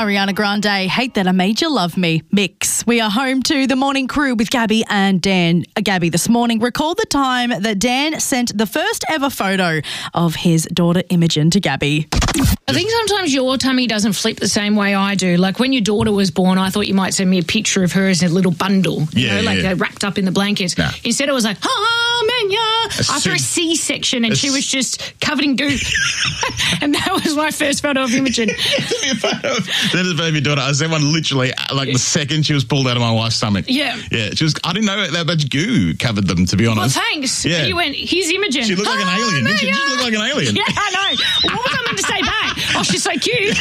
Ariana Grande, Hate That I Made You Love Me mix. We are home to the morning crew with Gabby and Dan. Gabby this morning recalled the time that Dan sent the first ever photo of his daughter Imogen to Gabby. I think sometimes your tummy doesn't flip the same way I do. Like when your daughter was born, I thought you might send me a picture of her as a little bundle, wrapped up in the blankets. No. Instead, it was like, after a C-section, and she was just covered in goop. And that was my first photo of Imogen. Then the baby daughter, I sent one literally like the second she was pulled out of my wife's stomach. Yeah. Yeah, I didn't know that much goo covered them, to be honest. Well, thanks. Yeah. You went, here's Imogen. She looked like an alien, didn't she? She looked like an alien. Yeah, I know. What was I meant to say back? Oh, she's so cute.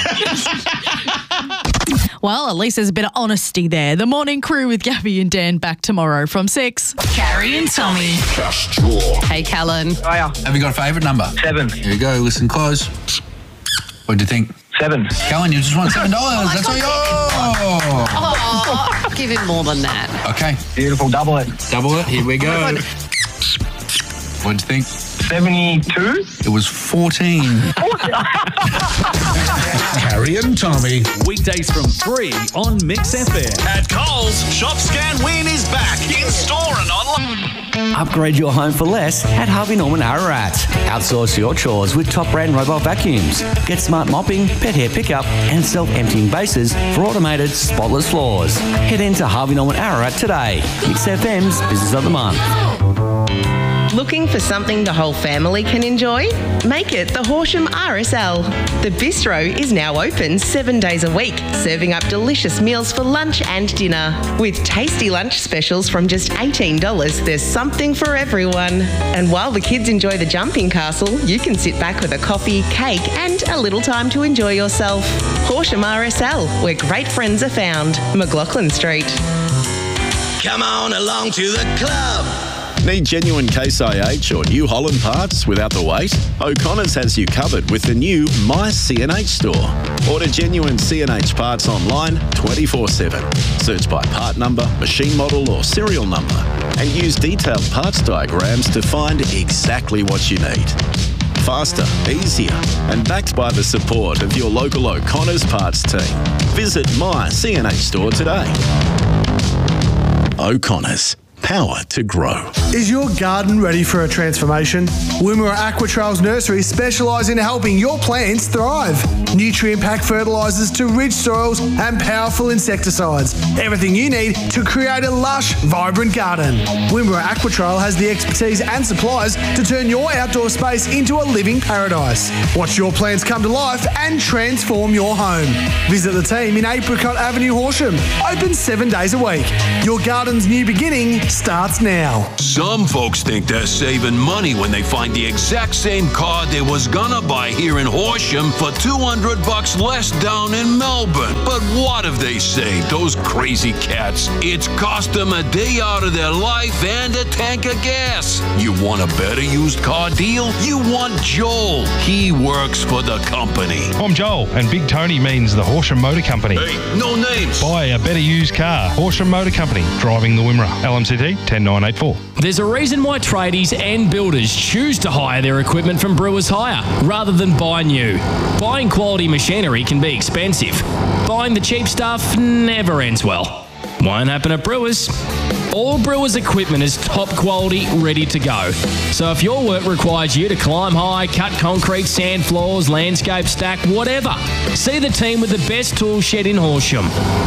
Well, at least there's a bit of honesty there. The morning crew with Gabby and Dan back tomorrow from 6. Carrie and Tommy. Just talk. Hey, Callan. Hiya. Have you got a favourite number? 7. Here we go. Listen close. What do you think? 7. Callan, you just won $7. That's all you Oh, give him more than that. Okay. Beautiful. Double it. Double it. Here we go. What do you think? 72. It was 14. Carrie and Tommy. Weekdays from 3 on Mix FM. At Coles, Shop Scan Win is back in store and online. Upgrade your home for less at Harvey Norman Ararat. Outsource your chores with top brand robot vacuums. Get smart mopping, pet hair pickup and self-emptying bases for automated spotless floors. Head into Harvey Norman Ararat today. Mix FM's Business of the Month. Looking for something the whole family can enjoy? Make it the Horsham RSL. The bistro is now open 7 days a week, serving up delicious meals for lunch and dinner. With tasty lunch specials from just $18, there's something for everyone. And while the kids enjoy the jumping castle, you can sit back with a coffee, cake and a little time to enjoy yourself. Horsham RSL, where great friends are found. McLaughlin Street. Come on along to the club. Need genuine Case IH or New Holland parts without the wait? O'Connor's has you covered with the new My CNH store. Order genuine CNH parts online 24/7. Search by part number, machine model or serial number and use detailed parts diagrams to find exactly what you need. Faster, easier and backed by the support of your local O'Connor's parts team. Visit My CNH store today. O'Connor's. Power to grow. Is your garden ready for a transformation? Wimmera Aquatrails Nursery specialise in helping your plants thrive. Nutrient-packed fertilisers to rich soils and powerful insecticides. Everything you need to create a lush, vibrant garden. Wimmera Aquatrail has the expertise and supplies to turn your outdoor space into a living paradise. Watch your plants come to life and transform your home. Visit the team in Apricot Avenue, Horsham. Open 7 days a week. Your garden's new beginning starts now. Some folks think they're saving money when they find the exact same car they was gonna buy here in Horsham for $200 less down in Melbourne. But what have they saved, those crazy cats? It's cost them a day out of their life and a tank of gas. You want a better used car deal? You want Joel. He works for the company. I'm Joel, and Big Tony means the Horsham Motor Company. Hey, no names. Buy a better used car. Horsham Motor Company, driving the Wimmera. LMCT 10984. There's a reason why tradies and builders choose to hire their equipment from Brewers Hire rather than buy new. Buying quality machinery can be expensive. Buying the cheap stuff never ends well. Won't happen at Brewers. All Brewers equipment is top quality, ready to go. So if your work requires you to climb high, cut concrete, sand floors, landscape stack, whatever, see the team with the best tool shed in Horsham.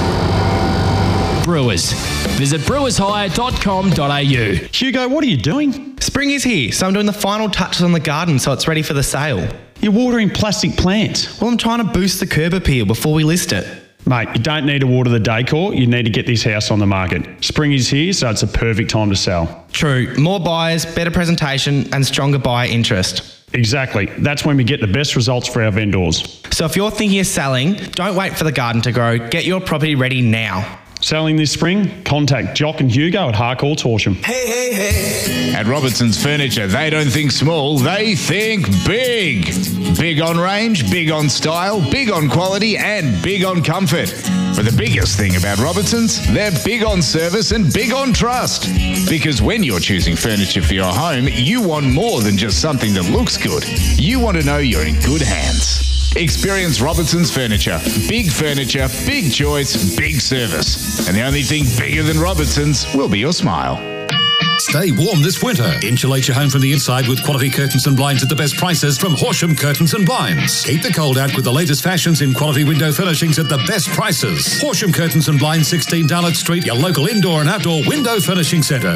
Brewers. Visit brewershire.com.au. Hugo, what are you doing? Spring is here, so I'm doing the final touches on the garden so it's ready for the sale. You're watering plastic plants. Well, I'm trying to boost the curb appeal before we list it. Mate, you don't need to water the decor, you need to get this house on the market. Spring is here, so it's a perfect time to sell. True. More buyers, better presentation and stronger buyer interest. Exactly. That's when we get the best results for our vendors. So if you're thinking of selling, don't wait for the garden to grow. Get your property ready now. Selling this spring? Contact Jock and Hugo at Harcourts Horsham. Hey, hey, hey. At Robertson's Furniture, they don't think small, they think big. Big on range, big on style, big on quality, and big on comfort. But the biggest thing about Robertson's, they're big on service and big on trust. Because when you're choosing furniture for your home, you want more than just something that looks good. You want to know you're in good hands. Experience Robertson's Furniture. Big furniture, big choice, big service. And the only thing bigger than Robertson's will be your smile. Stay warm this winter. Insulate your home from the inside with quality curtains and blinds at the best prices from Horsham Curtains and Blinds. Keep the cold out with the latest fashions in quality window furnishings at the best prices. Horsham Curtains and Blinds, 16 Darlot Street, your local indoor and outdoor window furnishing centre.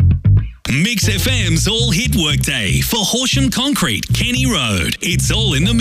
Mix FM's All Hit Workday for Horsham Concrete, Kenny Road. It's all in the mix.